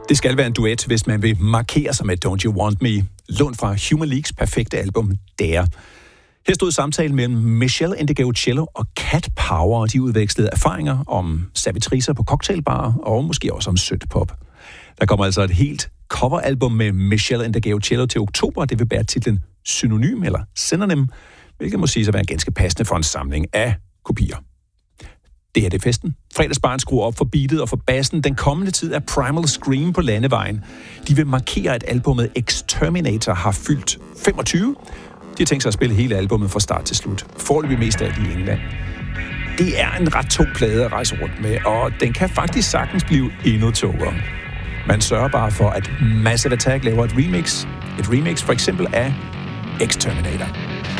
Det skal være en duet, hvis man vil markere sig med Don't You Want Me, lånt fra Human Leagues perfekte album Dare. Her stod samtalen mellem Michelle Ndegeocello og Cat Power, og de udvekslede erfaringer om servitricer på cocktailbarer og måske også om sødt pop. Der kommer altså et helt coveralbum med Michelle Ndegeocello til oktober, det vil bære titlen Synonym eller Synonym, hvilket må siges at være ganske passende for en samling af kopier. Det her det er festen. Fredagsbaren skruer op for beatet og for bassen. Den kommende tid er Primal Scream på landevejen. De vil markere, at albumet Exterminator har fyldt 25. De har tænkt sig at spille hele albumet fra start til slut. Foreløbig mest af det i England. Det er en ret tung plade at rejse rundt med, og den kan faktisk sagtens blive endnu tungere. Man sørger bare for, at Massive Attack laver et remix. Et remix for eksempel af Exterminator.